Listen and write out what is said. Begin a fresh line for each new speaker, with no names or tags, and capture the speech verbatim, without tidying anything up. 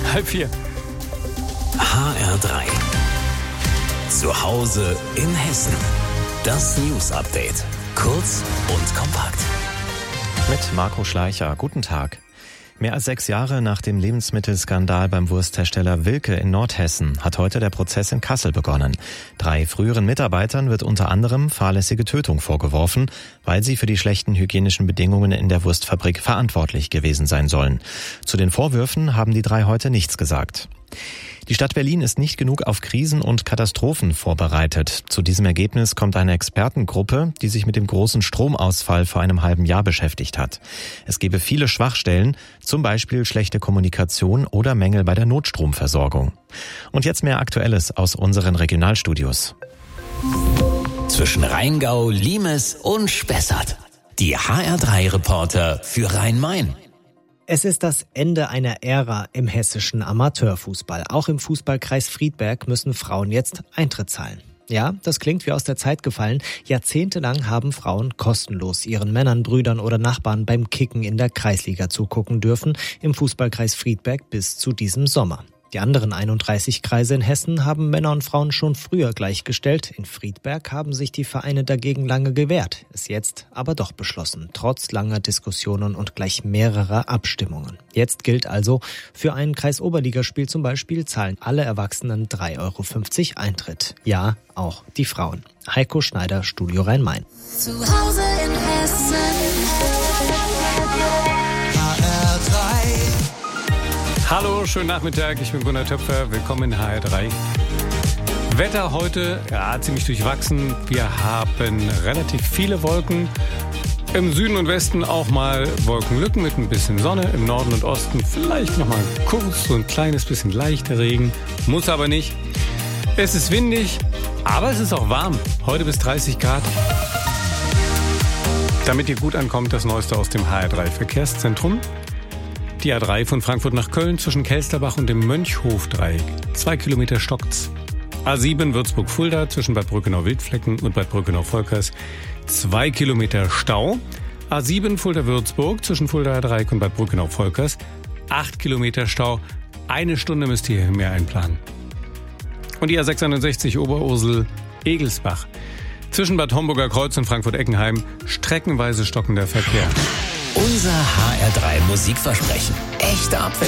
Halb vier.
H R drei. Zu Hause in Hessen. Das News Update. Kurz und kompakt.
Mit Marco Schleicher. Guten Tag. Mehr als sechs Jahre nach dem Lebensmittelskandal beim Wursthersteller Wilke in Nordhessen hat heute der Prozess in Kassel begonnen. Drei früheren Mitarbeitern wird unter anderem fahrlässige Tötung vorgeworfen, weil sie für die schlechten hygienischen Bedingungen in der Wurstfabrik verantwortlich gewesen sein sollen. Zu den Vorwürfen haben die drei heute nichts gesagt. Die Stadt Berlin ist nicht genug auf Krisen und Katastrophen vorbereitet. Zu diesem Ergebnis kommt eine Expertengruppe, die sich mit dem großen Stromausfall vor einem halben Jahr beschäftigt hat. Es gebe viele Schwachstellen, zum Beispiel schlechte Kommunikation oder Mängel bei der Notstromversorgung. Und jetzt mehr Aktuelles aus unseren Regionalstudios.
Zwischen Rheingau, Limes und Spessart. Die H R drei Reporter für Rhein-Main.
Es ist das Ende einer Ära im hessischen Amateurfußball. Auch im Fußballkreis Friedberg müssen Frauen jetzt Eintritt zahlen. Ja, das klingt wie aus der Zeit gefallen. Jahrzehntelang haben Frauen kostenlos ihren Männern, Brüdern oder Nachbarn beim Kicken in der Kreisliga zugucken dürfen, im Fußballkreis Friedberg bis zu diesem Sommer. Die anderen einunddreißig Kreise in Hessen haben Männer und Frauen schon früher gleichgestellt. In Friedberg haben sich die Vereine dagegen lange gewehrt, ist jetzt aber doch beschlossen, trotz langer Diskussionen und gleich mehrerer Abstimmungen. Jetzt gilt also, für ein Kreisoberligaspiel zum Beispiel zahlen alle Erwachsenen drei Euro fünfzig Eintritt. Ja, auch die Frauen. Heiko Schneider, Studio Rhein-Main.
Zu Hause in Hessen. H R drei.
Hallo, schönen Nachmittag, ich bin Gunnar Töpfer, willkommen in H R drei. Wetter heute, ja, ziemlich durchwachsen. Wir haben relativ viele Wolken. Im Süden und Westen auch mal Wolkenlücken mit ein bisschen Sonne. Im Norden und Osten vielleicht noch mal kurz so ein kleines bisschen leichter Regen. Muss aber nicht. Es ist windig, aber es ist auch warm. Heute bis dreißig Grad. Damit ihr gut ankommt, das Neueste aus dem H R drei Verkehrszentrum. Die A drei von Frankfurt nach Köln zwischen Kelsterbach und dem Mönchhofdreieck. Zwei Kilometer stockt's. A sieben Würzburg-Fulda zwischen Bad Brückenau-Wildflecken und Bad Brückenau-Volkers. Zwei Kilometer Stau. A sieben Fulda-Würzburg zwischen Fulda-Dreieck und Bad Brückenau-Volkers. Acht Kilometer Stau. Eine Stunde müsst ihr hier mehr einplanen. Und die A sechshundertsechzig Oberursel-Egelsbach. Zwischen Bad Homburger Kreuz und Frankfurt-Eckenheim streckenweise stockender Verkehr.
Unser H R drei Musikversprechen. Echte Abwechslung.